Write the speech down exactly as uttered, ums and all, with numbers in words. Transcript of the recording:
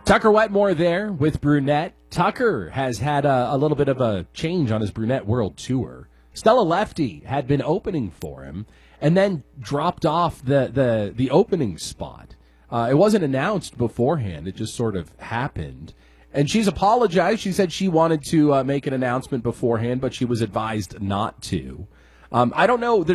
Tucker Wetmore there with Brunette. Tucker has had a, a little bit of a change on his Brunette World Tour. Stella Lefty had been opening for him and then dropped off the, the, the opening spot. Uh, it wasn't announced beforehand. It just sort of happened. And she's apologized. She said she wanted to uh, make an announcement beforehand, but she was advised not to. Um, I don't know.